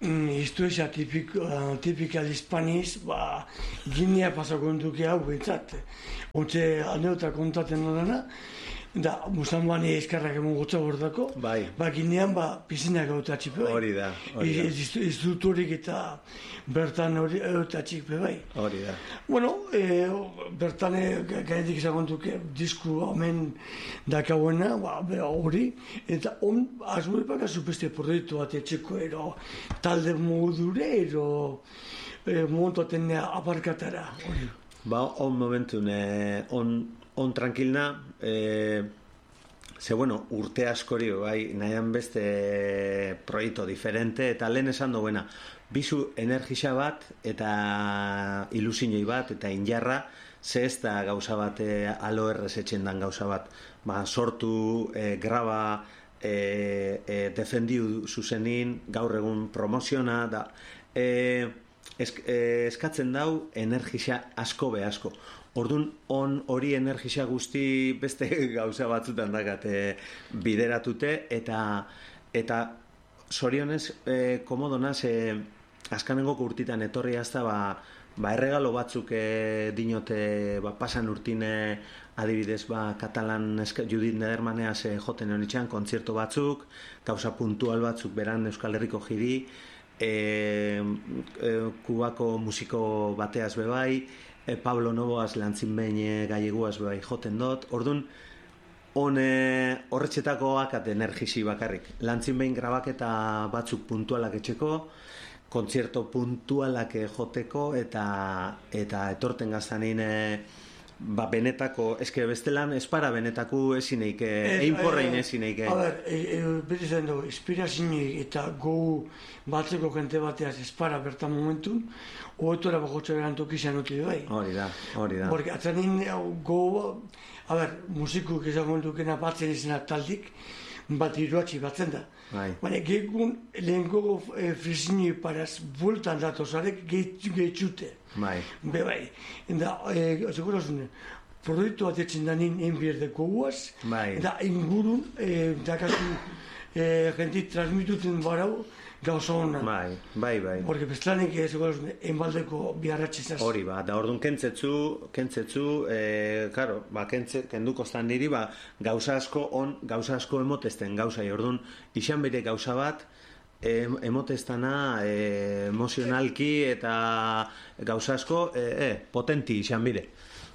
Historia tipikal hispaniz, Ginea pasako duke hau bintzat. Ontxe aneuta kontaten dena, da musamani eskarrak emon gotza bordako, Ginean pizinak gauta txipe bai. Hori da. Instruktorik eta bertan hori gauta txipe bai. Hori da. Bueno, bertan gainetik izan duke disku omen dakauena, hori, eta azbuepak azupeste proiektu bat etxeko ero talde modure ero montoten aparkatara. On momentun, on tranquilna, ze bueno, urte askori nahian beste proiektu diferente, eta lehen esan duena, bizu energisa bat eta ilusinoi bat eta injarra, ze ez da gauza bat alo errez etxen dan gauza bat, sortu, graba, defendiu zuzenin, gaur egun promoziona, da eskatzen dau energisa asko be asko. Orduan, hori energisa guzti beste gauza batzutan dakat bideratute, eta zorionez, komodonaz, azkanengo urtitan etorri hasta, erregalo batzuk dinote, pasan urtine, adibidez, Katalan Judith Nedermaneaz joten honitxan, kontzierto batzuk, gauza puntual batzuk beran Euskal Herriko jiri, Kubako musiko bateaz bebai, Pablo Novoaz lantzin behin galleguaz bebai joten dut. Orduan, horretxetako akat energisi bakarrik. Lantzin behin grabaketa batzuk puntualak etxeko, kontzierto puntualak joteko, eta etorten gaztanin benetako, eske bestelan espara benetako esineik, einporrein esineik. A ber, beti zen dugu, inspirazioik eta gogu batzeko jente bateaz espara bertan momentun, oetora bakotxa berantok izan uti bai. Hori da. Porque atzanin gogu, a ber, musikuk izan dukena batzen izena taldik, bat iruatzi batzen da. Baina gehikun lehenko frisinoi paraz bultan datozarek gehitxute. Bai. Eta, segurazune, proiektu bat etxen danin enbierdeko guaz, eta ingurun, dakazu jentik transmituten barau gauza honan. Bai. Porque bestelanik segurazune, enbaldeko biarratxezaz. Hori da orduan kentzetzu, karo, kenduko zan niri, gauza asko emotezten gauzai, orduan, izan bere gauza bat, emotestana emozionalki eta gauza asko potenti izan bide.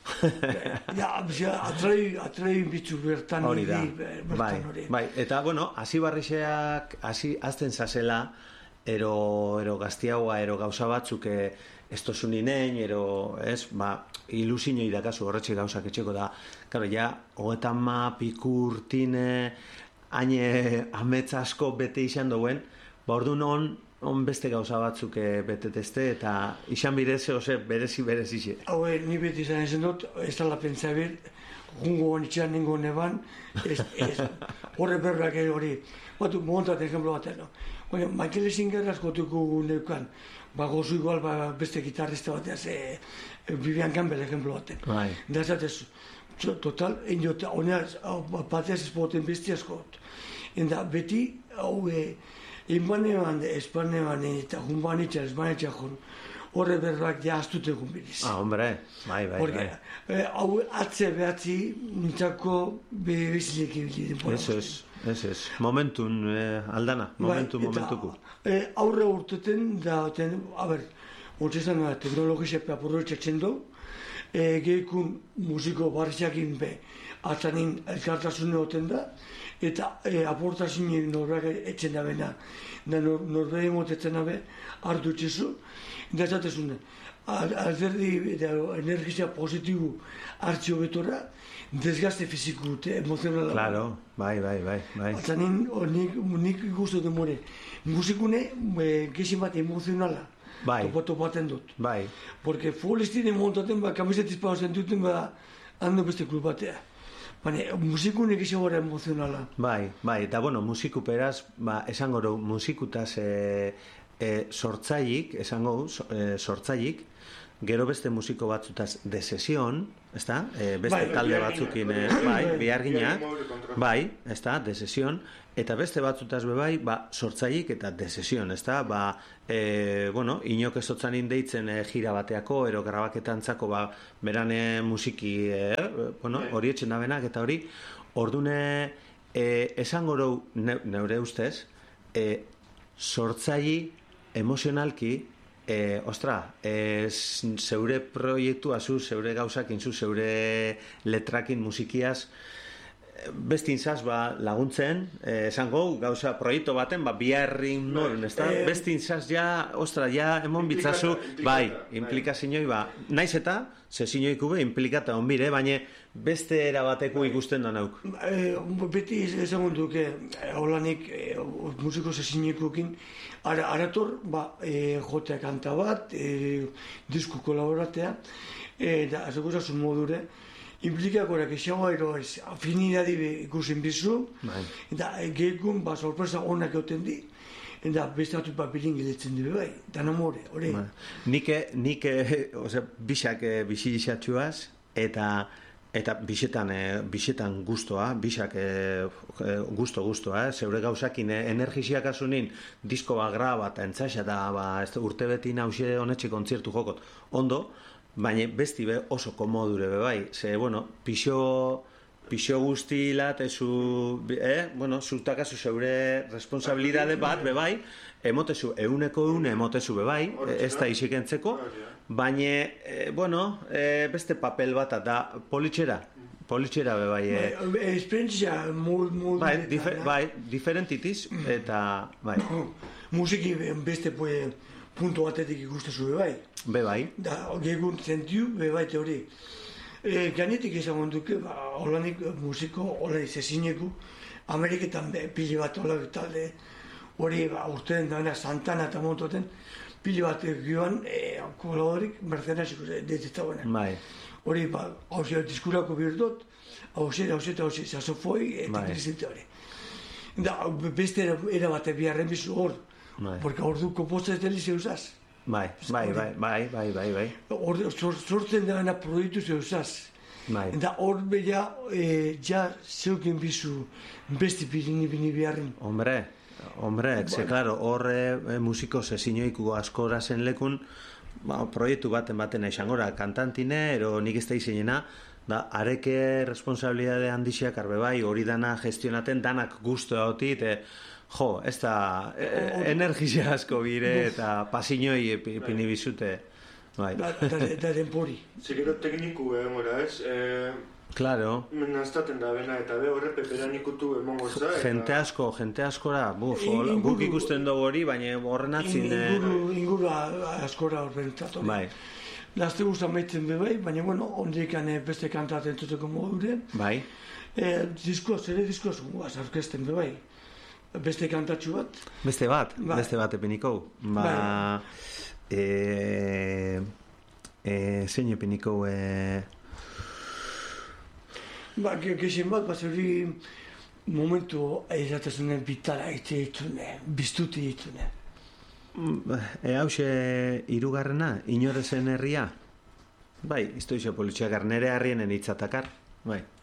Atrei bitzu bertan hori da. Bai, eta bueno, hasi barrixeak azten zazela, ero gaztiagoa, ero gauza batzuk ez tozuninen, ero ilusinoi dakazu horretxe gauzak etxeko da, karo, hogetan pikurtine, haine ametsa asko bete izan duen, orduan on beste gauza batzuk betetezte, eta izan bidez, berezi. Hau, ni beti izan ezen dut, ez dala pentsa bir, jungo honitxean ningo neban, horre berrak hori, montat ejemplo bat, Michael Singer askotuko neukan, gozu igual beste gitarrista bateaz, Vivian Campbell ejemplo baten. Da esatez, total, honeaz, bateaz espoten besti askot. Eta beti, hau, Inbanean, Espanean eta Junbanitza, Espanetxa jun, horre berrak jaztute gumbidiz. Hombre, bai. Hau atze behatzi nintzako behizileik ibiliden. Ez. Momentun aldana, momentuko. Aurre urteten da, ontzezan teknologizia apurretxatzen du, gehikun musiko barriakin atzanin elkartasune hoten da, eta aportazioen norbak etxen da bena, norbak emotetzen dabe hartu etxezu, eta esatezune, alderdi energizia positibo hartzio betora, desgaste fiziko dute, emozionala. Claro, bai. Atzanin, nik guztu demore, musikune gexin bat emozionala, topaten dut. Bai. Porque futbolistine montaten, kamisetiz pauzen duten, hando beste klub batea. Baina, musikunek izan gara emozionala. Bai, eta bueno, musiku peraz, esan goro, musikutaz sortzailik, gero beste musiko batzutaz de sesion, ezta? Beste talde batzukin, biharginak, bai, ezta, de sesion, eta beste batzutaz bai, sortzailik eta de sesion, ezta? Inok ezotzan indeitzen gira bateako, ero grabaketantzako, berane musiki, hori etxen dabenak, eta hori, ordune, esango rau, neure ustez, sortzaili emozionalki, zeure proiektua zu, zeure gauzakin zu, zeure letrakin musikiaz, bestin zaz laguntzen, esango, gauza proiektu baten, biharrin noren, ez da? Bestin zaz ja, emon bitzazu, implikazioi, naiz eta, zezinioiku implikata onbire, baina beste erabateko ikusten da nauk. Beti ezagun duke, holanik musiko zezinioikukin, arator, jotea kanta bat, disku kolaboratea, eta azekuzazun modure, implikakorak esagoa eroiz, afinidadi ikusin bizu, eta gehikun, sorpresa onak egoten di, eta beste batut papirin giletzen dibe bai, eta namore, hori. Nik, bisak bizitxatxuaz, eta bisetan guztoa, bisak guztoa, zeure gauzakin energiziak asunin disko graba eta entzaxa eta urte beti nause honetxe kontzertu jokot. Ondo, baina besti oso komodure bai, ze, pixo guztilat, zutakazu zeure responsabilidade bat, bai, emotezu, euneko emotezu bai, ez da isikentzeko, baina, beste papel bat, da politxera bai. Esperientzia molt... Bai, diferentitiz, eta, bai. Musiki beste punto batetik ikustezu bai. Bai. Da, gegun zentiu, bai teori. Ganetik izan duke, holanik musiko, hola izezineku, Ameriketan pili bat hola talde, hori urtean dana Santana eta montoten, pili bat joan, kolaborik, mercenasiko detestagoenak. Bai. Hori, hausia diskurako birdot, hausia, sasofoi, eta krizente hori. Da, beste era bat biharren bizu hor, porque hor du komposta ez delize usaz. Bai. Hor sortzen dena proiektu zeuzaz. Eta hor bella, ja zeuken bizu besti bini biharren. Hombre, ze, claro, hor musiko zezinoiku askora zen lekun, proiektu baten izangora, kantantine, ero nik ez da izenena, da, areke responsabilidade handixiak arbe bai, hori dana gestionaten, danak guztua hoti, ez da, energizia asko bire, eta pasinoi pini bizute, bai. Da denpori. Zegero tekniku egora ez, Claro. Menaztaten da bena, eta horre peperan ikutu emongo za. Jente askora, guk ikusten dugu hori, baina horren atzin... Inguru askora horren tatu. Bai. Lazte guztan maitzen bebai, baina ondikan beste kantaten tuteko modure. Bai. Diskoz, orkesten bebai. Beste kantatxu bat. Beste bat epiniko. Zein epiniko... Gexen bat, hori momentu ezatezunen bitala ditune, biztuti ditune. Hauxe hirugarrena, inorezen herria? Bai, iztoizo politxeakar, nere harrienen hitzatakar, bai.